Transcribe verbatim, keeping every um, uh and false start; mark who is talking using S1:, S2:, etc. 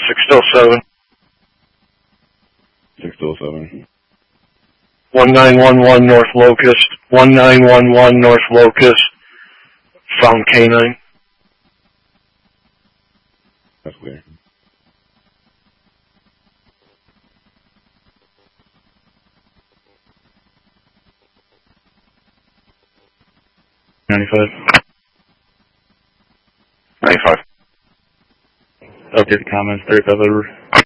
S1: six oh seven.
S2: six oh seven.
S1: one nine one one North Locust. one nine one one North Locust. Found canine.
S2: That's clear.
S3: ninety-five.
S1: ninety-five.
S3: Update the comments, thirty-five over.